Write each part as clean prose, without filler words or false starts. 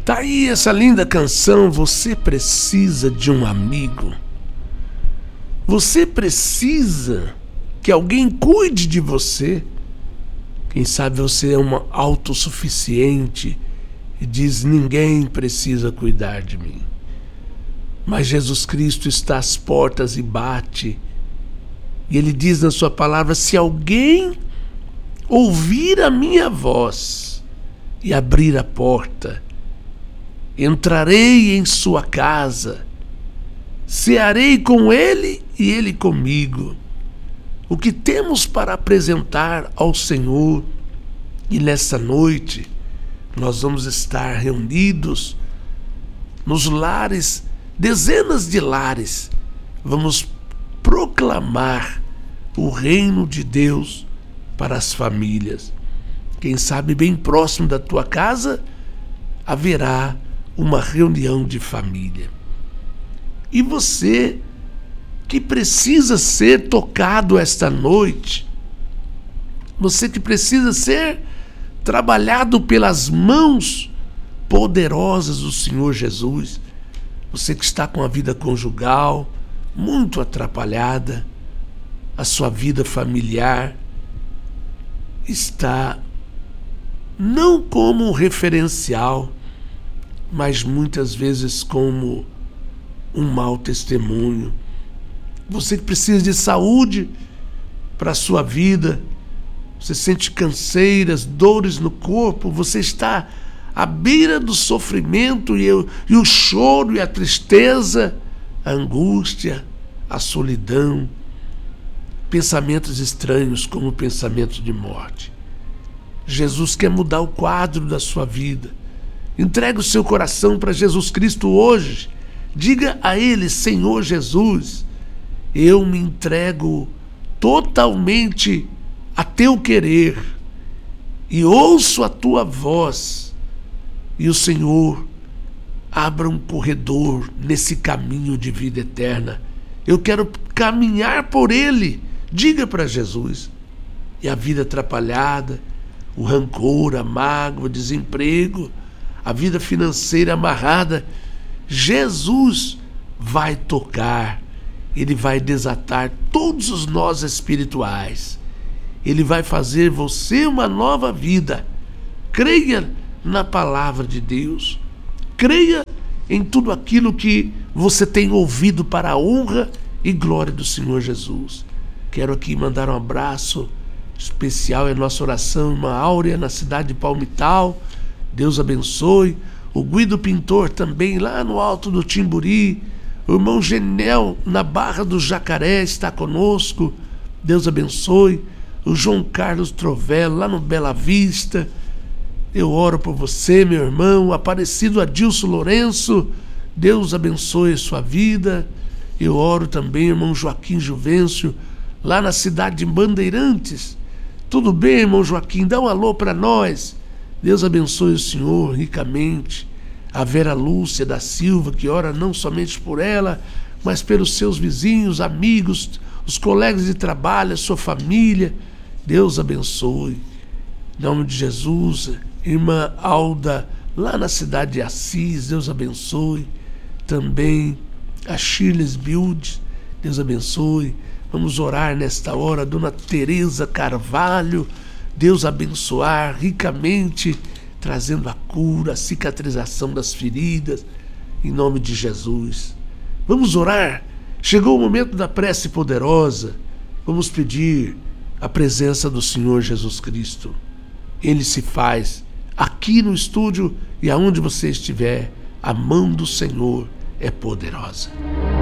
Tá aí essa linda canção. Você precisa de um amigo. Você precisa que alguém cuide de você. Quem sabe você é uma autossuficiente e diz: ninguém precisa cuidar de mim. Mas Jesus Cristo está às portas e bate. E Ele diz na sua palavra: se alguém ouvir a minha voz e abrir a porta, entrarei em sua casa, cearei com ele e ele comigo. O que temos para apresentar ao Senhor? E nessa noite nós vamos estar reunidos nos lares, dezenas de lares. Vamos proclamar o reino de Deus para as famílias. Quem sabe bem próximo da tua casa haverá uma reunião de família. E você que precisa ser tocado esta noite, você que precisa ser trabalhado pelas mãos poderosas do Senhor Jesus, você que está com a vida conjugal muito atrapalhada, a sua vida familiar está não como um referencial, mas muitas vezes como um mau testemunho. Você que precisa de saúde para a sua vida, você sente canseiras, dores no corpo, você está à beira do sofrimento e o choro e a tristeza, a angústia, a solidão, pensamentos estranhos como pensamentos de morte. Jesus quer mudar o quadro da sua vida. Entregue o seu coração para Jesus Cristo hoje. Diga a Ele: Senhor Jesus, eu me entrego totalmente a teu querer e ouço a tua voz. E o Senhor abra um corredor nesse caminho de vida eterna. Eu quero caminhar por ele. Diga para Jesus. E a vida atrapalhada, o rancor, a mágoa, o desemprego, a vida financeira amarrada, Jesus vai tocar. Ele vai desatar todos os nós espirituais. Ele vai fazer você uma nova vida. Creia na palavra de Deus. Creia em tudo aquilo que você tem ouvido para a honra e glória do Senhor Jesus. Quero aqui mandar um abraço especial, é nossa oração, irmã Áurea, na cidade de Palmital. Deus abençoe. O Guido Pintor também, lá no alto do Timburi. O irmão Genel, na Barra do Jacaré, está conosco. Deus abençoe. O João Carlos Trovello, lá no Bela Vista. Eu oro por você, meu irmão. Aparecido Adilson Lourenço, Deus abençoe a sua vida. Eu oro também, irmão Joaquim Juvencio, lá na cidade de Bandeirantes. Tudo bem, irmão Joaquim? Dá um alô para nós. Deus abençoe o senhor ricamente. A Vera Lúcia da Silva, que ora não somente por ela, mas pelos seus vizinhos, amigos, os colegas de trabalho, a sua família. Deus abençoe. Em nome de Jesus. Irmã Alda, lá na cidade de Assis, Deus abençoe. Também a Shirley Build, Deus abençoe. Vamos orar nesta hora. Dona Tereza Carvalho, Deus abençoar ricamente, trazendo a cura, a cicatrização das feridas, em nome de Jesus. Vamos orar. Chegou o momento da prece poderosa. Vamos pedir a presença do Senhor Jesus Cristo. Ele se faz aqui no estúdio e aonde você estiver. A mão do Senhor é poderosa.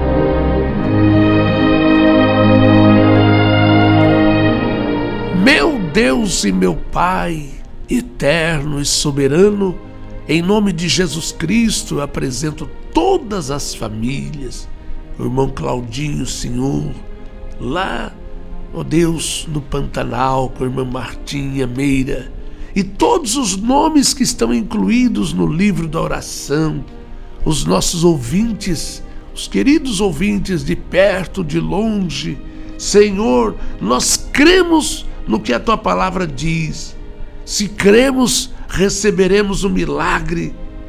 Meu Deus e meu Pai, eterno e soberano, em nome de Jesus Cristo, eu apresento todas as famílias. O irmão Claudinho, Senhor, lá, ó Deus, no Pantanal, com a irmã Martinha Meira, e todos os nomes que estão incluídos no livro da oração, os nossos ouvintes, os queridos ouvintes de perto, de longe. Senhor, nós cremos no que a tua palavra diz. Se cremos, receberemos o milagre.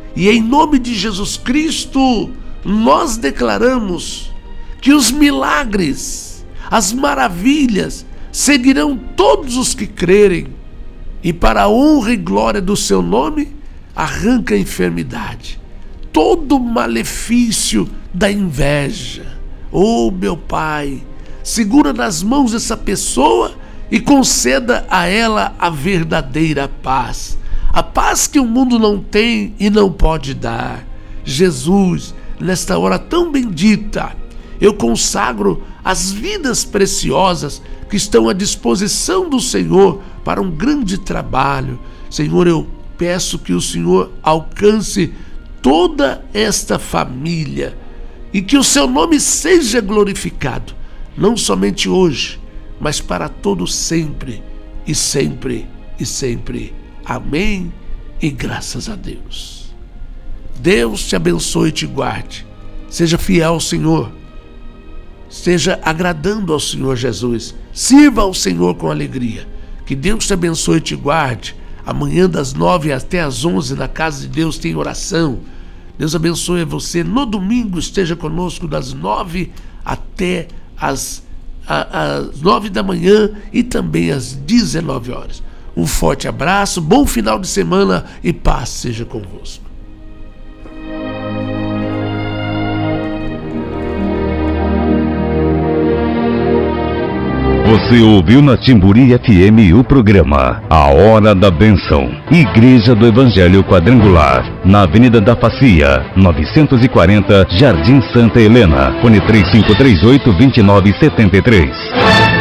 E em nome de Jesus Cristo, nós declaramos que os milagres, as maravilhas, seguirão todos os que crerem. E para a honra e glória do seu nome, arranca a enfermidade, todo malefício da inveja. Oh, meu Pai, segura nas mãos essa pessoa e conceda a ela a verdadeira paz. A paz que o mundo não tem e não pode dar. Jesus, nesta hora tão bendita, eu consagro as vidas preciosas que estão à disposição do Senhor para um grande trabalho. Senhor, eu peço que o Senhor alcance toda esta família e que o seu nome seja glorificado, não somente hoje, mas para todo sempre e sempre e sempre. Amém e graças a Deus. Deus te abençoe e te guarde. Seja fiel ao Senhor. Esteja agradando ao Senhor Jesus. Sirva ao Senhor com alegria. Que Deus te abençoe e te guarde. Amanhã das 9 até as 11 na casa de Deus tem oração. Deus abençoe você. No domingo esteja conosco das 9 até às 9 da manhã e também às 19 horas. Um forte abraço, bom final de semana e paz seja convosco. Você ouviu na Timburi FM o programa A Hora da Bênção. Igreja do Evangelho Quadrangular, na Avenida da Facia, 940, Jardim Santa Helena, fone 3538-2973.